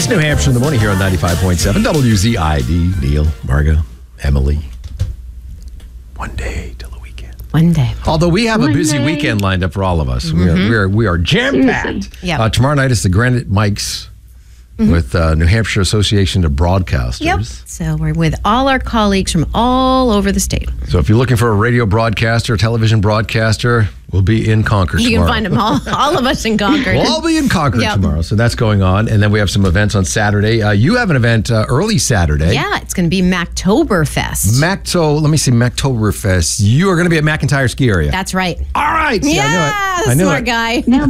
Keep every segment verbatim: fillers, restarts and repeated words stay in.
It's New Hampshire in the morning here on ninety-five point seven W Z I D. Neil, Marga, Emily. One day till the weekend. One day. Although we have One a busy day. weekend lined up for all of us. Mm-hmm. We are we are, we are jam-packed. Yep. Uh, tomorrow night is the Granite Mics mm-hmm. with uh, New Hampshire Association of Broadcasters. Yep. So we're with all our colleagues from all over the state. So if you're looking for a radio broadcaster, television broadcaster, we'll be in Concord You tomorrow. can find them all, all of us in Concord. We'll all be in Concord Yep. tomorrow. So that's going on. And then we have some events on Saturday. Uh, you have an event uh, early Saturday. Yeah, it's going to be Mactoberfest. Macto, let me see, Mactoberfest. You are going to be at McIntyre Ski Area. That's right. All right. See, Yeah, I knew it. I knew smart it. guy. Nailed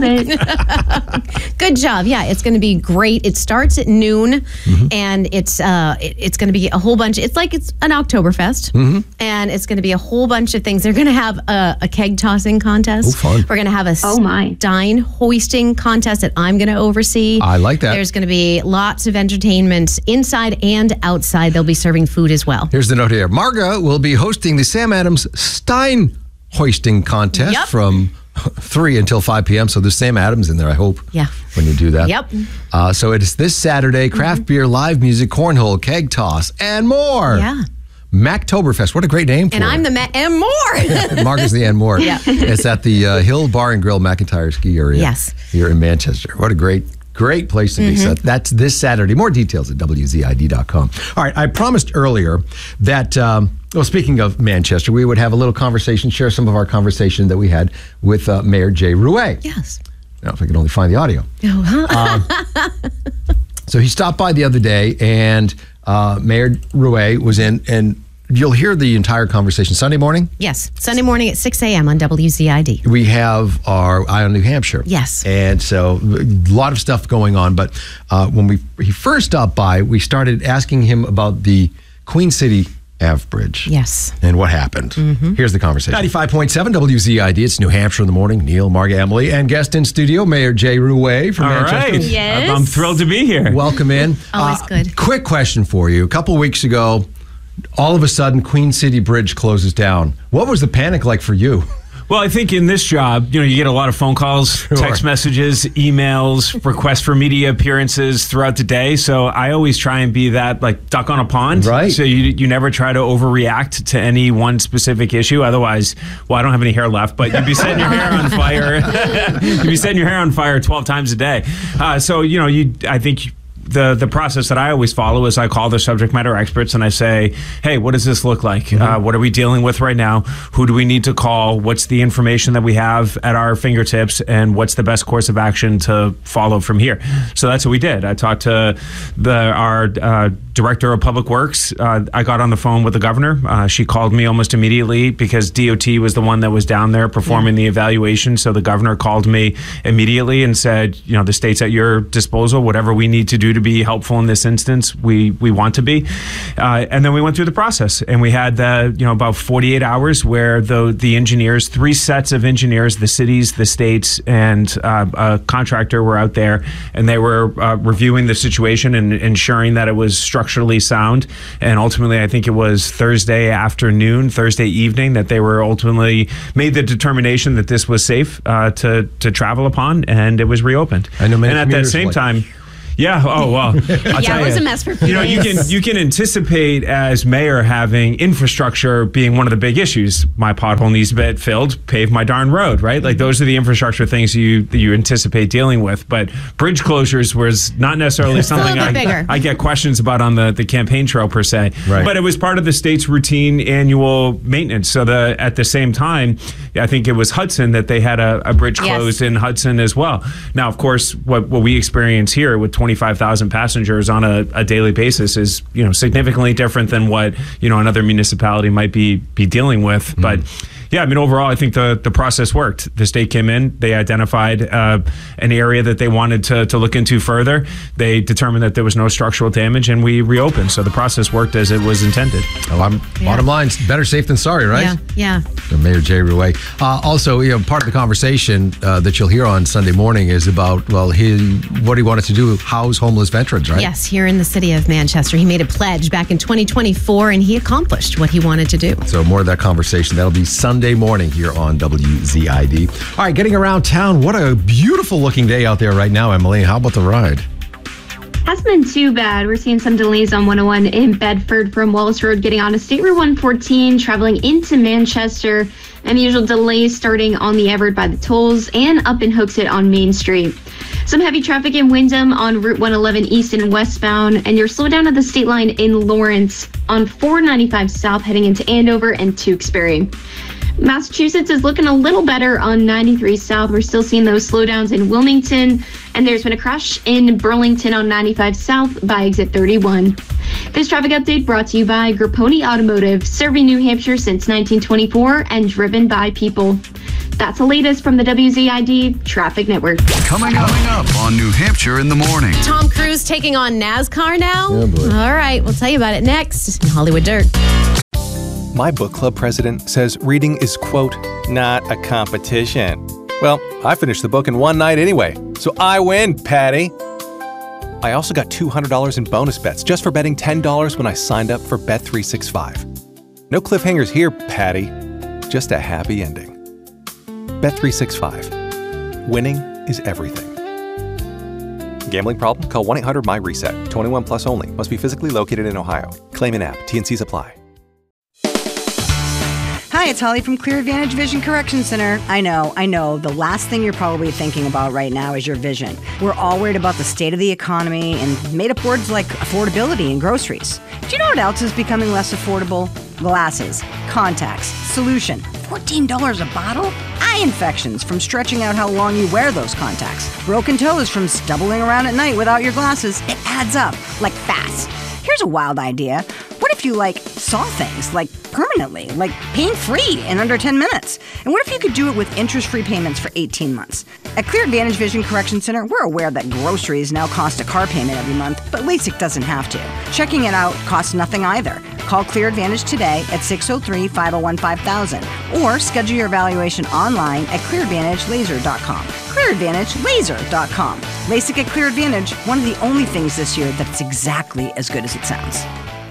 it. Good job. Yeah, it's going to be great. It starts at noon, Mm-hmm. and it's uh, it, it's going to be a whole bunch. It's like it's an Oktoberfest, Mm-hmm. and it's going to be a whole bunch of things. They're going to have a, a keg tossing contest. Oh, fun. We're going to have a Oh, my. stein hoisting contest that I'm going to oversee. I like that. There's going to be lots of entertainment inside and outside. They'll be serving food as well. Here's the note here. Marga will be hosting the Sam Adams Stein hoisting contest Yep. from three until five p.m. So there's Sam Adams in there, I hope. Yeah. When you do that. Yep. Uh, so it is this Saturday, craft Mm-hmm. beer, live music, cornhole, keg toss, and more. Yeah. Mactoberfest. What a great name for And it. I'm the ma- and more. Marga's the and more. Yeah. It's at the uh, Hill Bar and Grill McIntyre Ski Area. Yes. Here in Manchester. What a great, great place to be. Mm-hmm. So that's this Saturday. More details at W Z I D dot com. All right. I promised earlier that, um, well, speaking of Manchester, we would have a little conversation, share some of our conversation that we had with uh, Mayor Jay Rouet. Yes. Now, if I could only find the audio. Oh, huh? So he stopped by the other day, and uh, Mayor Rouet was in, and you'll hear the entire conversation Sunday morning. Yes. Sunday morning at six a.m. on W Z I D. We have our Eye on New Hampshire. Yes. And so a lot of stuff going on. But uh, when we he first stopped by, we started asking him about the Queen City Ave Bridge. Yes. And what happened. Mm-hmm. Here's the conversation. ninety-five point seven W Z I D. It's New Hampshire in the morning. Neil, Marga, Emily, and guest in studio, Mayor Jay Rouet from All Manchester. right. Yes. I'm thrilled to be here. Welcome in. Always good. Quick question for you. A couple weeks ago, all of a sudden, Queen City Bridge closes down. What was the panic like for you? Well, I think in this job, you know, you get a lot of phone calls, text messages, emails, requests for media appearances throughout the day. So I always try and be that like duck on a pond. Right. So you you never try to overreact to any one specific issue. Otherwise, well, I don't have any hair left, but you'd be setting your hair on fire. You'd be setting your hair on fire twelve times a day. Uh, so, you know, you I think the the process that I always follow is I call the subject matter experts and I say, hey, what does this look like? Mm-hmm. Uh, what are we dealing with right now? Who do we need to call? What's the information that we have at our fingertips? And what's the best course of action to follow from here? So that's what we did. I talked to the our uh, director of public works. Uh, I got on the phone with the governor. Uh, she called me almost immediately because D O T was the one that was down there performing the evaluation. So the governor called me immediately and said, you know, the state's at your disposal. Whatever we need to do to be helpful in this instance, we we want to be. Uh, and then we went through the process, and we had the you know about forty-eight hours where the the engineers, three sets of engineers, the cities, the states, and uh, a contractor were out there, and they were uh, reviewing the situation and ensuring that it was structurally sound. And ultimately, I think it was Thursday afternoon, Thursday evening, that they were ultimately made the determination that this was safe uh, to to travel upon, and it was reopened. I know many and at that commuters same like- time. Yeah. Oh well. I'll Yeah, tell it was you, a mess for You know, you can days. you can anticipate as mayor having infrastructure being one of the big issues. My pothole needs to be filled. Pave my darn road. Right. Like those are the infrastructure things you that you anticipate dealing with. But bridge closures was not necessarily something bit I, bigger. I get questions about on the, the campaign trail per se. Right. But it was part of the state's routine annual maintenance. So the at the same time, I think it was Hudson that they had a, a bridge Yes. closed in Hudson as well. Now, of course, what what we experience here with twenty-five thousand passengers on a, a daily basis is, you know, significantly different than what, you know, another municipality might be be dealing with. But yeah, I mean, overall, I think the, the process worked. The state came in, they identified uh, an area that they wanted to, to look into further. They determined that there was no structural damage, and we reopened. So the process worked as it was intended. Oh, I'm, Yeah. Bottom line, better safe than sorry, right? Yeah, yeah. So Mayor Jay Rouet. Uh, also, you know, part of the conversation uh, that you'll hear on Sunday morning is about, well, he, what he wanted to do, house homeless veterans, right? Yes, here in the city of Manchester. He made a pledge back in twenty twenty-four, and he accomplished what he wanted to do. So more of that conversation. That'll be Sunday morning here on W Z I D. All right, getting around town. What a beautiful looking day out there right now, Emily. How about the ride? Hasn't been too bad. We're seeing some delays on one oh one in Bedford from Wallace Road getting on to State Route one fourteen, traveling into Manchester, and the usual delays starting on the Everett by the tolls and up in Hooksett on Main Street. Some heavy traffic in Windham on Route one eleven east and westbound, and you're slowed down at the state line in Lawrence on four ninety-five south heading into Andover and Tewksbury. Massachusetts is looking a little better on ninety-three south. We're still seeing those slowdowns in Wilmington, and there's been a crash in Burlington on ninety-five south by exit thirty-one. This traffic update brought to you by Grapponi Automotive, serving New Hampshire since nineteen twenty-four and driven by people. That's the latest from the W Z I D Traffic Network. Coming up, coming up on New Hampshire in the Morning. Tom Cruise taking on NASCAR now? Oh, boy. All right, we'll tell you about it next in Hollywood Dirt. My book club president says reading is, quote, not a competition. Well, I finished the book in one night anyway, so I win, Patty. I also got two hundred dollars in bonus bets just for betting ten dollars when I signed up for Bet three sixty-five. No cliffhangers here, Patty. Just a happy ending. Bet three sixty-five. Winning is everything. Gambling problem? Call one eight hundred M Y reset. twenty-one plus only. Must be physically located in Ohio. Claim in app. T N Cs apply. Hi, it's Holly from Clear Advantage Vision Correction Center. I know, I know, the last thing you're probably thinking about right now is your vision. We're all worried about the state of the economy and made up words like affordability and groceries. Do you know what else is becoming less affordable? Glasses, contacts, solution, fourteen dollars a bottle? Eye infections from stretching out how long you wear those contacts. Broken toes from stumbling around at night without your glasses. It adds up, like fast. Here's a wild idea. What if you, like, saw things, like, permanently, like pain-free in under ten minutes? And what if you could do it with interest-free payments for eighteen months? At Clear Advantage Vision Correction Center, we're aware that groceries now cost a car payment every month, but LASIK doesn't have to. Checking it out costs nothing either. Call Clear Advantage today at six oh three, five oh one, five thousand or schedule your evaluation online at clear advantage laser dot com. clear advantage laser dot com. LASIK at Clear Advantage, one of the only things this year that's exactly as good as it sounds.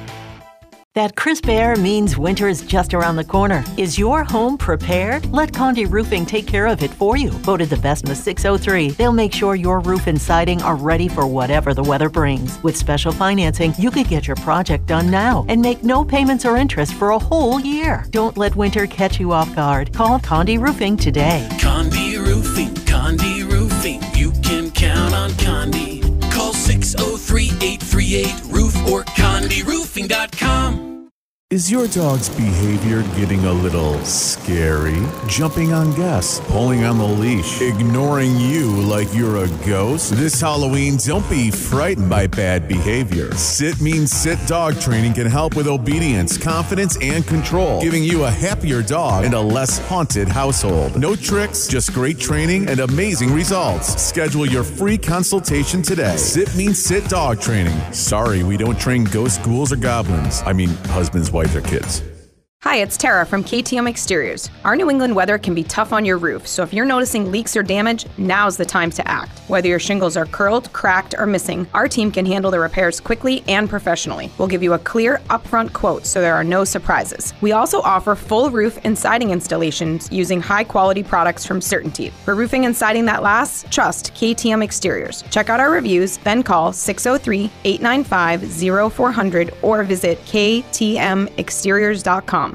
That crisp air means winter is just around the corner. Is your home prepared? Let Condé Roofing take care of it for you. Voted the best in the six oh three, they'll make sure your roof and siding are ready for whatever the weather brings. With special financing, you could get your project done now and make no payments or interest for a whole year. Don't let winter catch you off guard. Call Condé Roofing today. Condé Roofing, Condé Roofing. You can count on Condé. Call six oh three, eight three eight, roof or condé roofing dot com. Is your dog's behavior getting a little scary? Jumping on guests, pulling on the leash, ignoring you like you're a ghost? This Halloween, don't be frightened by bad behavior. Sit Means Sit Dog Training can help with obedience, confidence, and control, giving you a happier dog and a less haunted household. No tricks, just great training and amazing results. Schedule your free consultation today. Sit Means Sit Dog Training. Sorry, we don't train ghosts, ghouls, or goblins. I mean, husbands, wives, or kids. Hi, it's Tara from K T M Exteriors. Our New England weather can be tough on your roof, so if you're noticing leaks or damage, now's the time to act. Whether your shingles are curled, cracked, or missing, our team can handle the repairs quickly and professionally. We'll give you a clear, upfront quote so there are no surprises. We also offer full roof and siding installations using high-quality products from CertainTeed. For roofing and siding that lasts, trust K T M Exteriors. Check out our reviews, then call six oh three, eight nine five, oh four hundred or visit k t m exteriors dot com.